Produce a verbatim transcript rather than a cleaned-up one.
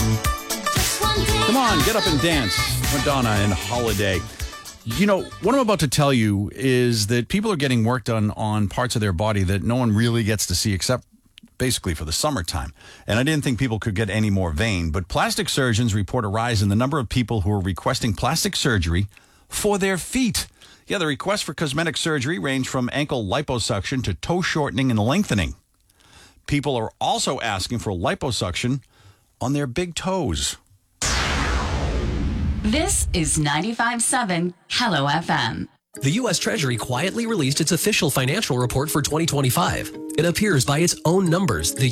Come on, get up and dance. Madonna and Holiday. You know, what I'm about to tell you is that people are getting work done on parts of their body that no one really gets to see except basically for the summertime. And I didn't think people could get any more vain, but plastic surgeons report a rise in the number of people who are requesting plastic surgery for their feet. Yeah, the requests for cosmetic surgery range from ankle liposuction to toe shortening and lengthening. People are also asking for liposuction on their big toes. This is ninety-five point seven Hello F M. The U S Treasury quietly released its official financial report for twenty twenty-five. It appears by its own numbers, the